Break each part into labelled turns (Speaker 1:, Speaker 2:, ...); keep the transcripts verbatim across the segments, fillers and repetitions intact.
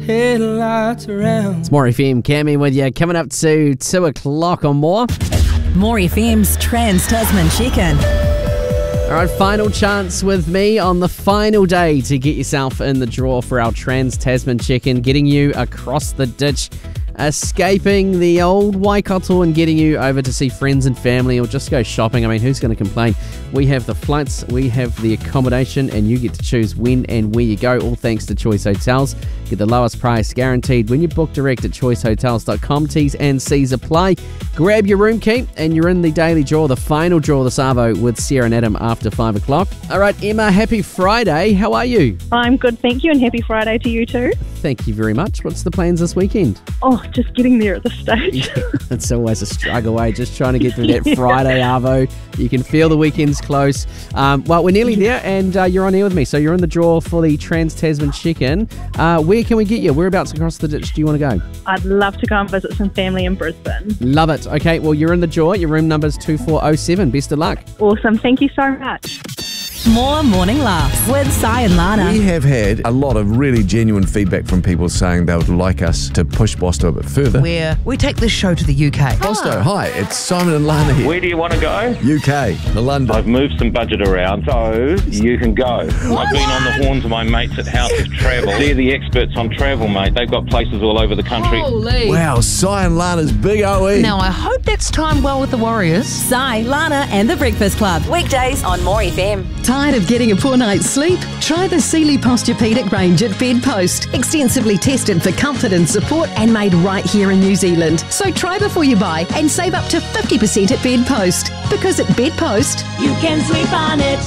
Speaker 1: headlights around.
Speaker 2: It's More F M, Cammy with you. Coming up to two o'clock or more.
Speaker 3: More F M's Trans-Tasman Check-In.
Speaker 2: All right, final chance with me on the final day to get yourself in the draw for our Trans-Tasman Check-In, getting you across the ditch, escaping the old Waikato and getting you over to see friends and family or just go shopping. I mean, who's going to complain? We have the flights, we have the accommodation, and you get to choose when and where you go, all thanks to Choice Hotels. Get the lowest price guaranteed when you book direct at choice hotels dot com. T's and C's apply. Grab your room key and you're in the daily draw, the final draw this arvo with Sarah and Adam after five o'clock. All right, Emma, happy Friday. How are you?
Speaker 4: I'm good, thank you, and happy Friday to you too.
Speaker 2: Thank you very much. What's the plans this weekend?
Speaker 4: Oh, just getting there at this stage.
Speaker 2: It's always a struggle, eh? Just trying to get through that yeah. Friday arvo. You can feel the weekend's close. Um, well, we're nearly there, and uh, you're on air with me. So you're in the draw for the Trans-Tasman Check-In. Uh, where can we get you? Whereabouts across the ditch do you want to go?
Speaker 4: I'd love to go and visit some family in Brisbane.
Speaker 2: Love it. Okay, well, you're in the draw. Your room number's two four oh seven. Best of luck.
Speaker 4: Awesome. Thank you so much.
Speaker 3: More Morning Laughs with Si and Lana.
Speaker 5: We have had a lot of really genuine feedback from people saying they would like us to push Bosto a bit further.
Speaker 6: Where we take this show to the U K.
Speaker 5: Bosto, hi, it's Simon and Lana here.
Speaker 7: Where do you want to go?
Speaker 5: U K, to London.
Speaker 7: I've moved some budget around, so you can go. I've been on the horns of my mates at House of Travel. They're the experts on travel, mate. They've got places all over the country.
Speaker 6: Holy.
Speaker 5: Wow, Si and Lana's big O E.
Speaker 6: Now, I hope that's timed well with the Warriors.
Speaker 3: Si, Lana and the Breakfast Club. Weekdays on More F M.
Speaker 8: Tired of getting a poor night's sleep? Try the Sealy Posturepedic range at Bedpost. Extensively tested for comfort and support and made right here in New Zealand. So try before you buy and save up to fifty percent at Bedpost. Because at Bedpost,
Speaker 9: you can sleep on it.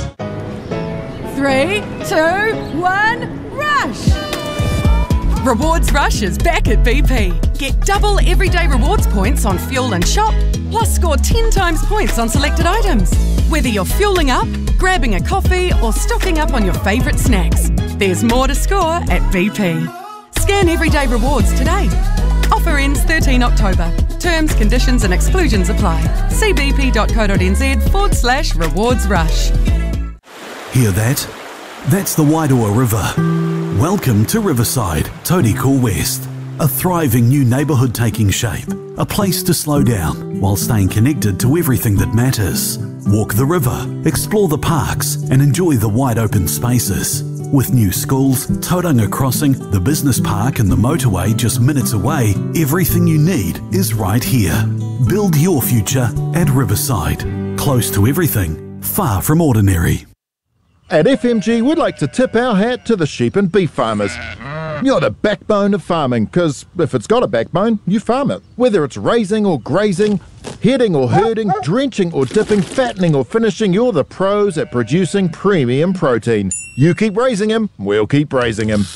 Speaker 10: Three, two, one, rush! Rewards Rush is back at B P. Get double everyday rewards points on fuel and shop, plus score ten times points on selected items. Whether you're fueling up, grabbing a coffee, or stocking up on your favourite snacks, there's more to score at B P. Scan everyday rewards today. Offer ends thirteenth October. Terms, conditions and exclusions apply. See bp.co.nz forward slash rewards rush.
Speaker 11: Hear that? That's the Wairoa River. Welcome to Riverside, Tauriko West. A thriving new neighbourhood taking shape. A place to slow down while staying connected to everything that matters. Walk the river, explore the parks and enjoy the wide open spaces. With new schools, Tauranga Crossing, the business park and the motorway just minutes away, everything you need is right here. Build your future at Riverside. Close to everything, far from ordinary.
Speaker 12: At F M G, we'd like to tip our hat to the sheep and beef farmers. You're the backbone of farming, because if it's got a backbone, you farm it. Whether it's raising or grazing, heading or herding, drenching or dipping, fattening or finishing, you're the pros at producing premium protein. You keep raising him, we'll keep raising him.